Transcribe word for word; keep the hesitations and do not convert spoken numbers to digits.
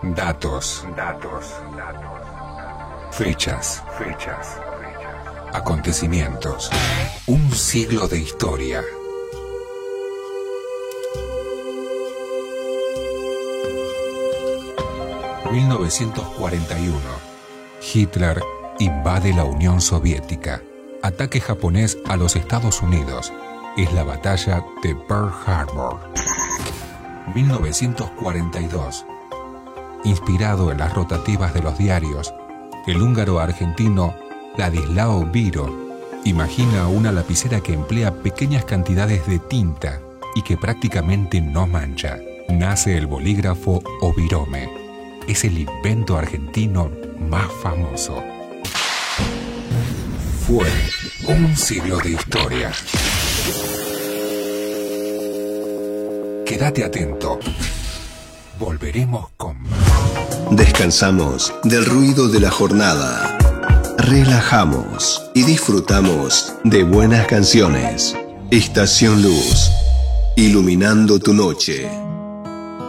Datos. Datos. Fechas. Fechas. Acontecimientos. Un siglo de historia. mil novecientos cuarenta y uno. Hitler invade la Unión Soviética. Ataque japonés a los Estados Unidos. Es la batalla de Pearl Harbor. mil novecientos cuarenta y dos. Inspirado en las rotativas de los diarios, el húngaro argentino Ladislao Biro imagina una lapicera que emplea pequeñas cantidades de tinta y que prácticamente no mancha. Nace el bolígrafo Ovirome. Es el invento argentino más famoso. Fue un siglo de historia. Quédate atento. Volveremos con más. Descansamos del ruido de la jornada. Relajamos y disfrutamos de buenas canciones. Estación Luz, iluminando tu noche.